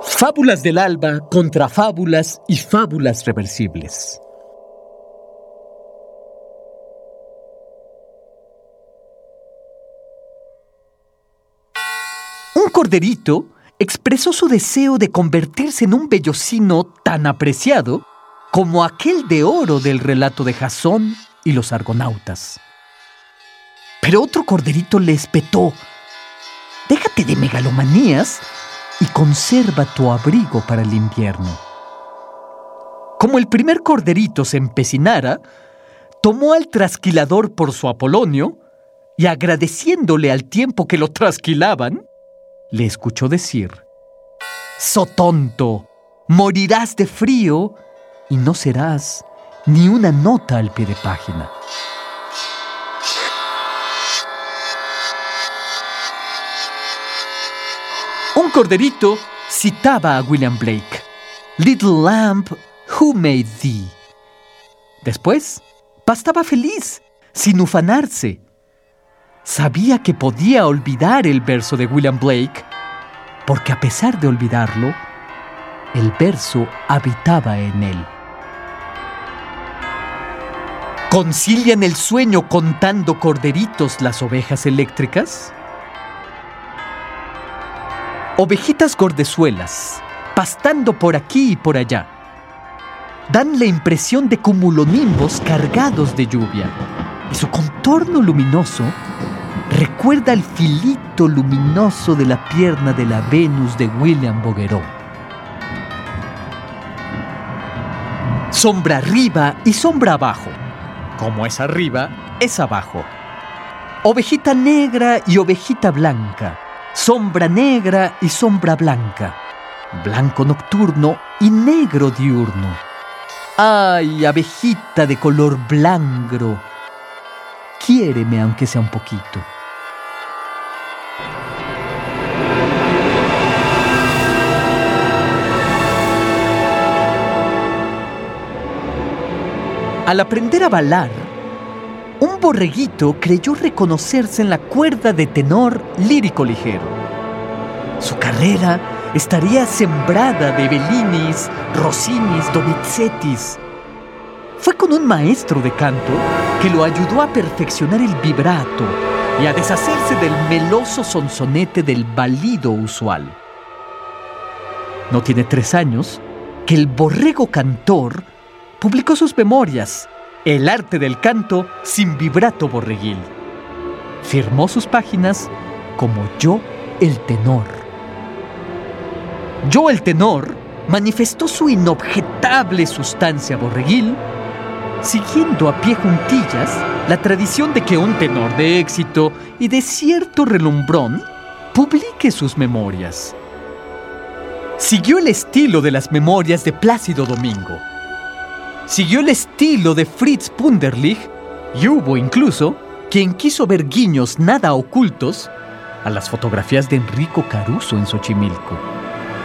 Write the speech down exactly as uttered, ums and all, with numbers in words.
Fábulas del alba contra fábulas y fábulas reversibles. Un corderito expresó su deseo de convertirse en un vellocino tan apreciado como aquel de oro del relato de Jasón y los argonautas. Pero otro corderito le espetó: déjate de megalomanías y conserva tu abrigo para el invierno. Como el primer corderito se empecinara, tomó al trasquilador por su Apolonio y, agradeciéndole al tiempo que lo trasquilaban, le escuchó decir: «So tonto, morirás de frío y no serás ni una nota al pie de página». Un corderito citaba a William Blake: «Little lamb, who made thee?». Después, pastaba feliz, sin ufanarse. Sabía que podía olvidar el verso de William Blake, porque a pesar de olvidarlo, el verso habitaba en él. ¿Concilian el sueño contando corderitos las ovejas eléctricas? Ovejitas gordezuelas, pastando por aquí y por allá, dan la impresión de cumulonimbos cargados de lluvia, y su contorno luminoso recuerda el filito luminoso de la pierna de la Venus de William Bouguereau. Sombra arriba y sombra abajo. Como es arriba, es abajo. Ovejita negra y ovejita blanca. Sombra negra y sombra blanca. Blanco nocturno y negro diurno. ¡Ay, abejita de color blanco! Quiéreme aunque sea un poquito. Al aprender a balar, un borreguito creyó reconocerse en la cuerda de tenor lírico ligero. Su carrera estaría sembrada de Bellinis, Rossinis, Donizettis. Fue con un maestro de canto que lo ayudó a perfeccionar el vibrato y a deshacerse del meloso sonsonete del balido usual. No tiene tres años que el borrego cantor publicó sus memorias, El arte del canto sin vibrato borreguil. Firmó sus páginas como Yo el tenor. Yo el tenor manifestó su inobjetable sustancia borreguil, siguiendo a pie juntillas la tradición de que un tenor de éxito y de cierto relumbrón publique sus memorias. Siguió el estilo de las memorias de Plácido Domingo. Siguió el estilo de Fritz Wunderlich, y hubo incluso quien quiso ver guiños nada ocultos a las fotografías de Enrico Caruso en Xochimilco.